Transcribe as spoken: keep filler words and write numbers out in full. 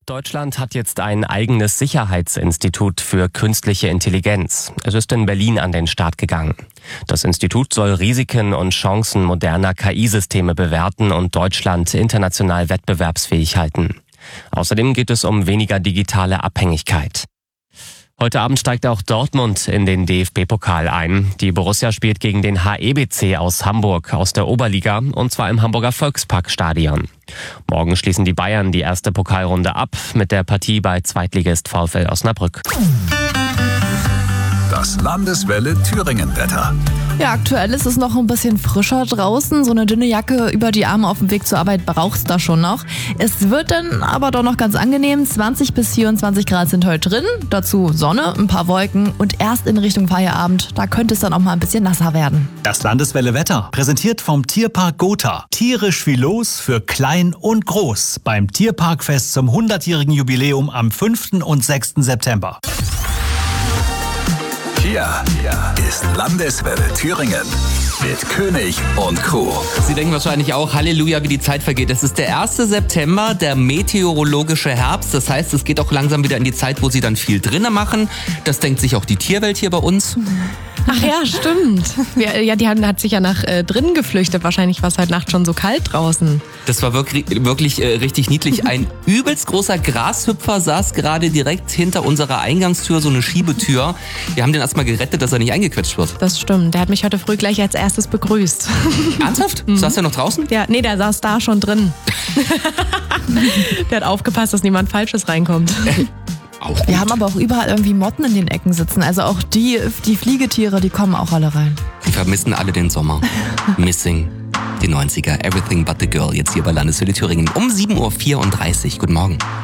Deutschland hat jetzt ein eigenes Sicherheitsinstitut für künstliche Intelligenz. Es ist in Berlin an den Start gegangen. Das Institut soll Risiken und Chancen moderner K I-Systeme bewerten und Deutschland international wettbewerbsfähig halten. Außerdem geht es um weniger digitale Abhängigkeit. Heute Abend steigt auch Dortmund in den D F B-Pokal ein. Die Borussia spielt gegen den H E B C aus Hamburg aus der Oberliga, und zwar im Hamburger Volksparkstadion. Morgen schließen die Bayern die erste Pokalrunde ab mit der Partie bei Zweitligist VfL Osnabrück. Das Landeswelle Thüringen-Wetter. Ja, aktuell ist es noch ein bisschen frischer draußen. So eine dünne Jacke über die Arme auf dem Weg zur Arbeit braucht's da schon noch. Es wird dann aber doch noch ganz angenehm. zwanzig bis vierundzwanzig Grad sind heute drin. Dazu Sonne, ein paar Wolken und erst in Richtung Feierabend, da könnte es dann auch mal ein bisschen nasser werden. Das Landeswelle Wetter, präsentiert vom Tierpark Gotha. Tierisch wie los für klein und groß beim Tierparkfest zum hundertjährigen Jubiläum am fünften und sechsten September. Hier ist Landeswelle Thüringen mit König und Crew. Sie denken wahrscheinlich auch, Halleluja, wie die Zeit vergeht. Es ist der erste September, der meteorologische Herbst. Das heißt, es geht auch langsam wieder in die Zeit, wo Sie dann viel drinnen machen. Das denkt sich auch die Tierwelt hier bei uns. Ach ja, stimmt. Ja, ja, die hat sich ja nach äh, drinnen geflüchtet. Wahrscheinlich war es heute Nacht schon so kalt draußen. Das war wirklich, wirklich äh, richtig niedlich. Ein übelst großer Grashüpfer saß gerade direkt hinter unserer Eingangstür, so eine Schiebetür. Wir haben den erstmal gerettet, dass er nicht eingequetscht wird. Das stimmt. Der hat mich heute früh gleich als erstes begrüßt. Ernsthaft? Mhm. Saß der noch draußen? Ja, nee, der saß da schon drin. Der hat aufgepasst, dass niemand Falsches reinkommt. Wir haben aber auch überall irgendwie Motten in den Ecken sitzen. Also auch die, die Fliegetiere, die kommen auch alle rein. Die vermissen alle den Sommer. Missing die neunziger. Everything but the girl. Jetzt hier bei Landeswelle Thüringen um sieben Uhr vierunddreißig. Guten Morgen.